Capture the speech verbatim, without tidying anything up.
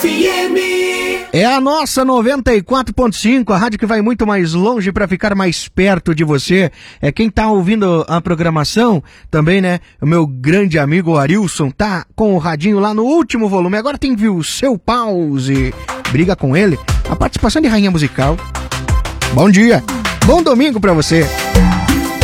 É a nossa noventa e quatro ponto cinco, a rádio que vai muito mais longe para ficar mais perto de você. É quem tá ouvindo a programação também, né? O meu grande amigo Arilson tá com o radinho lá no último volume. Agora tem que o seu pause. Briga com ele. A participação de rainha musical. Bom dia. Bom domingo para você.